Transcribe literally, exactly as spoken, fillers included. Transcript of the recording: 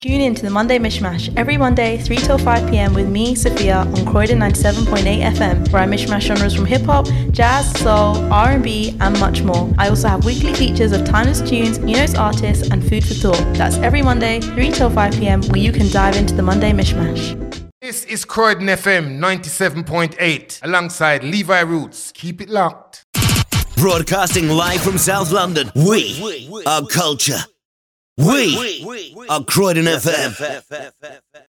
Tune in to the Monday Mishmash every Monday, three till five p.m. with me, Sophia, on Croydon ninety-seven point eight F M, where I mishmash genres from hip-hop, jazz, soul, R and B, and much more. I also have weekly features of timeless tunes, newest artists, and food for thought. That's every Monday, three till five p.m, where you can dive into the Monday Mishmash. This is Croydon F M ninety-seven point eight, alongside Levi Roots. Keep it locked. Broadcasting live from South London, we are culture. We are Croydon F M.